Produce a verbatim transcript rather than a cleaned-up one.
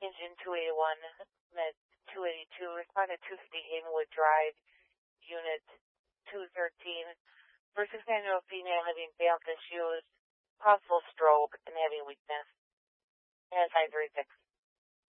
Engine two eighty-one, Med two eighty-two, responded two fifty Havenwood Drive, Unit two thirteen, for six-annual female having belt issues, possible stroke, and having weakness. And five thirty-six.